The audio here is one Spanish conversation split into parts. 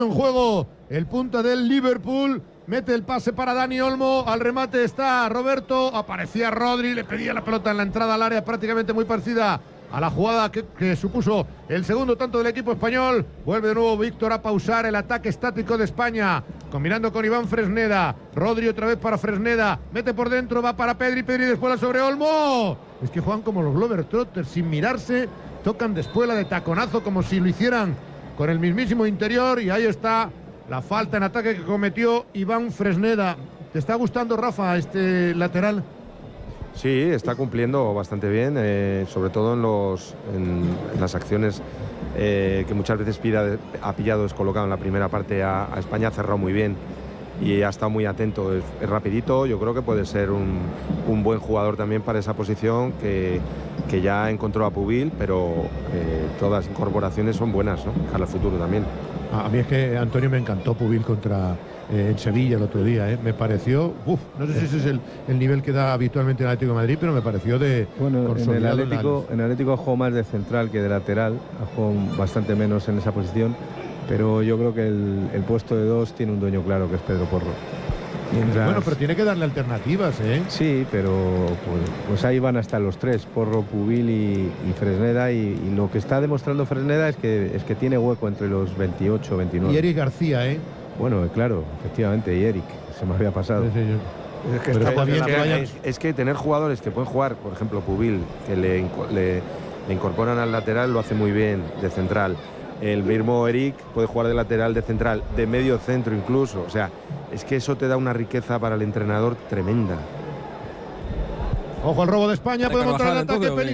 En juego el punta del Liverpool. Mete el pase para Dani Olmo. Al remate está Roberto. Aparecía Rodri. Le pedía la pelota en la entrada al área, prácticamente muy parecida a la jugada que supuso el segundo tanto del equipo español. Vuelve de nuevo Víctor a pausar el ataque estático de España, combinando con Iván Fresneda. Rodri otra vez para Fresneda. Mete por dentro, va para Pedri. Pedri después la sobre Olmo. Es que juegan como los Globetrotters, sin mirarse. Tocan después la de taconazo como si lo hicieran con el mismísimo interior. Y ahí está la falta en ataque que cometió Iván Fresneda. ¿Te está gustando, Rafa, este lateral? Sí, está cumpliendo bastante bien, sobre todo en las acciones que muchas veces ha pillado descolocado en la primera parte a España. Ha cerrado muy bien y ha estado muy atento, es rapidito. Yo creo que puede ser un buen jugador también para esa posición, que ya encontró a Pubil, pero todas las incorporaciones son buenas, ¿no? Para el futuro también. A mí es que, Antonio, me encantó Pubil contra en Sevilla el otro día, me pareció, no sé si ese es el nivel que da habitualmente el Atlético de Madrid, pero me pareció de... Bueno, en el Atlético jugó más de central que de lateral, jugó bastante menos en esa posición, pero yo creo que el puesto de 2 tiene un dueño claro, que es Pedro Porro. Bueno, pero tiene que darle alternativas, Sí, pero pues ahí van a estar los tres, Porro, Pubil y Fresneda, y lo que está demostrando Fresneda es que tiene hueco entre los 28, 29. Y Eric García, Bueno, claro, efectivamente, y Eric, se me había pasado. Es que tener jugadores que pueden jugar, por ejemplo, Pubil, que le incorporan al lateral, lo hace muy bien, de central. El mismo Eric puede jugar de lateral, de central, de medio centro incluso. O sea, es que eso te da una riqueza para el entrenador tremenda. Ojo al robo de España, puede montar el ataque.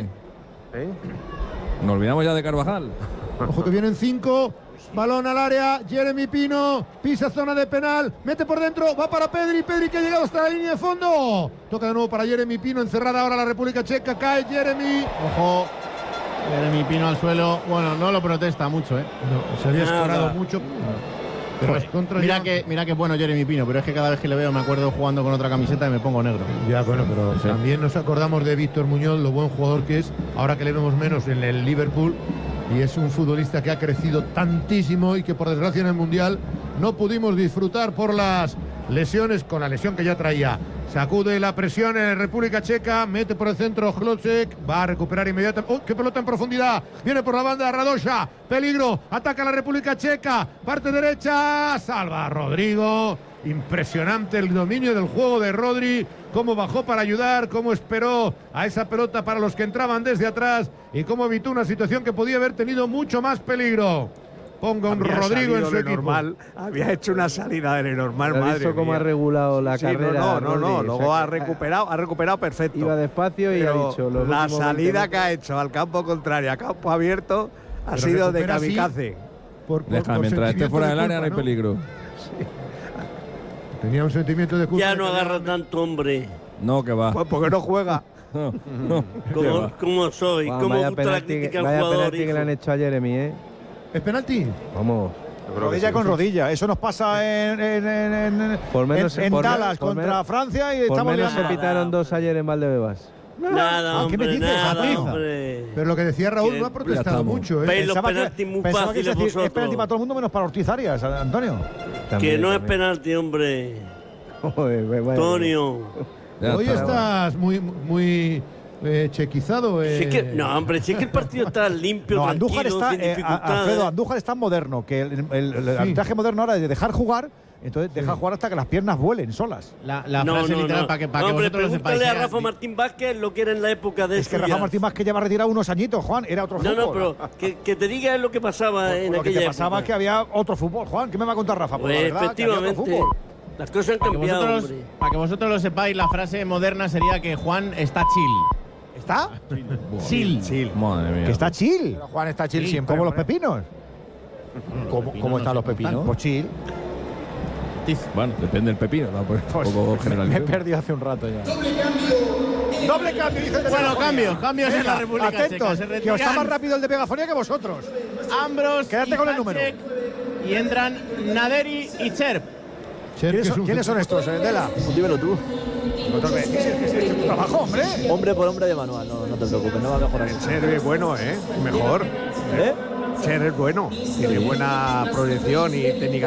Nos olvidamos ya de Carvajal. Ojo que vienen 5. Balón al área, Jeremy Pino, pisa zona de penal, mete por dentro, va para Pedri que ha llegado hasta la línea de fondo. Toca de nuevo para Jeremy Pino, encerrada ahora la República Checa, cae Jeremy. Ojo, Jeremy Pino al suelo. Bueno, no lo protesta mucho, No, se había escorado mucho. Pero es contra mira que bueno Jeremy Pino, pero es que cada vez que le veo me acuerdo jugando con otra camiseta y me pongo negro. Ya, bueno, pero también nos acordamos de Víctor Muñoz, lo buen jugador que es, ahora que le vemos menos en el Liverpool. Y es un futbolista que ha crecido tantísimo y que por desgracia en el Mundial no pudimos disfrutar por las lesiones, con la lesión que ya traía. Sacude la presión en República Checa, mete por el centro Hlocek, va a recuperar inmediatamente. ¡Oh, qué pelota en profundidad! Viene por la banda Radosha, peligro, ataca la República Checa, parte derecha, salva a Rodrigo. Impresionante el dominio del juego de Rodri, cómo bajó para ayudar, cómo esperó a esa pelota para los que entraban desde atrás y cómo evitó una situación que podía haber tenido mucho más peligro. Ponga un Rodrigo en su equipo. Normal, había hecho una salida de normal, madre mía. Cómo ha regulado la carrera. No, luego ha recuperado perfecto. Iba despacio y pero ha dicho... La salida que ha hecho al campo contrario, a campo abierto, ha sido de kamikaze. Mientras esté fuera del área no hay peligro. Sí. Tenía un sentimiento de culpa. Ya no agarra tanto, hombre. No, que va. Pues porque no juega. No. ¿Cómo soy? ¿Cómo gusta la crítica al jugador? Vaya penalti que le han hecho a Jeremy, ¿Es penalti? Vamos. Rodilla con rodilla. Eso nos pasa en Dallas contra Francia y por estamos menos se pitaron 2 ayer en Valdebebas. Nada, hombre, ¿qué me dices? hombre. Pero lo que decía Raúl no ha protestado mucho, Veis los penaltis muy fáciles vosotros. Es penalti para todo el mundo menos para Ortiz Arias, Antonio. Que no es penalti, hombre. Antonio. Hoy estás muy chequizado. No, hombre, si es que el partido está limpio, Andújar está, sin dificultades. Alfredo, Andújar está moderno, que el arbitraje moderno ahora es de dejar jugar. Entonces deja jugar hasta que las piernas vuelen solas. La frase literal para que vosotros lo sepáis. A Rafa Martín Vázquez lo que era en la época de... Es que Rafa Martín Vázquez lleva retirado unos añitos, Juan. Era otro fútbol. No, pero que te diga lo que pasaba en aquella época. Lo que pasaba es que había otro fútbol, Juan. ¿Qué me va a contar Rafa? Pues efectivamente. Las cosas han cambiado, hombre. Para que vosotros lo sepáis, la frase moderna sería que Juan está chill. ¿Está? Chill. Madre mía. Que está chill. Pero Juan está chill siempre. Como los pepinos. ¿Cómo están los pepinos? Pues chill. Bueno, depende del pepino, ¿no? Pues un poco general. Me he perdido hace un rato ya. Doble cambio, dice el de Bueno, Megafonía. cambios en la República Atentos, Checa. que está más rápido el de Megafonía que vosotros. Ambros. Quédate con el número. Y entran Naderi y Cherp. ¿Quiénes son estos, Dela? Dímelo tú. No te decís, es tu trabajo, hombre. Hombre por hombre de manual, no te preocupes, no va a mejorar. El Cherp es bueno, mejor. Cher es bueno, tiene buena proyección y técnica